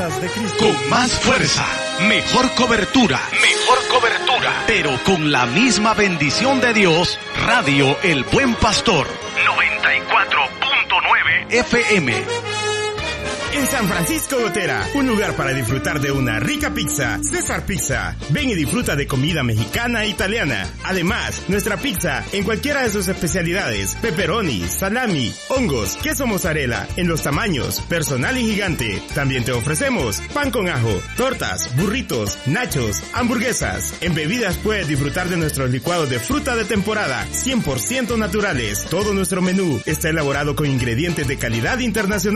balas de Cristo. Con más fuerza, mejor cobertura, pero con la misma bendición de Dios. Radio El Buen Pastor, 94.9 FM. En San Francisco Gotera, un lugar para disfrutar de una rica pizza, César Pizza. Ven y disfruta de comida mexicana e italiana. Además, nuestra pizza en cualquiera de sus especialidades, pepperoni, salami, hongos, queso mozzarella, en los tamaños, personal y gigante. También te ofrecemos pan con ajo, tortas, burritos, nachos, hamburguesas. En bebidas puedes disfrutar de nuestros licuados de fruta de temporada, 100% naturales. Todo nuestro menú está elaborado con ingredientes de calidad internacional.